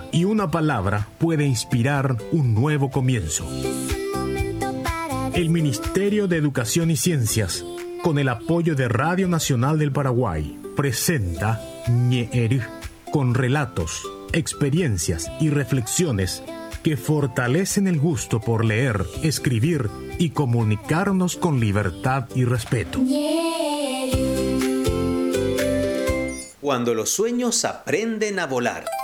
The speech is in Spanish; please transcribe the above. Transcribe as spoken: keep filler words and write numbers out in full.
y una palabra puede inspirar un nuevo comienzo. El Ministerio de Educación y Ciencias, con el apoyo de Radio Nacional del Paraguay, presenta Ñe'erí, con relatos, experiencias y reflexiones que fortalecen el gusto por leer, escribir y comunicarnos con libertad y respeto. Cuando los sueños aprenden a volar.